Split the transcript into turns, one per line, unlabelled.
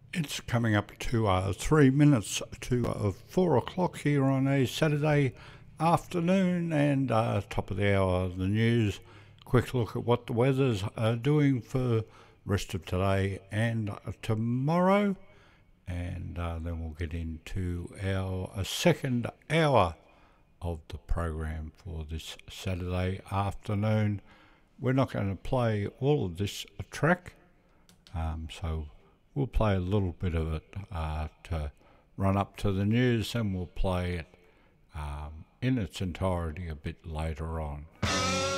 It's coming up to 3 minutes to 4 o'clock here on a Saturday afternoon, and top of the hour, the news. Quick look at what the weather's doing for rest of today and tomorrow, and then we'll get into our second hour of the program for this Saturday afternoon. We're not going to play all of this track, so we'll play a little bit of it to run up to the news, and we'll play it in its entirety a bit later on.